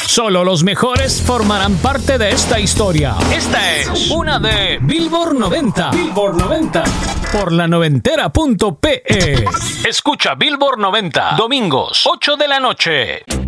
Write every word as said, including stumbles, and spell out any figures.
Solo los mejores formarán parte de esta historia. Esta es una de Billboard noventa. Billboard noventa. Por la noventera punto pe. Escucha Billboard noventa, domingos, ocho de la noche.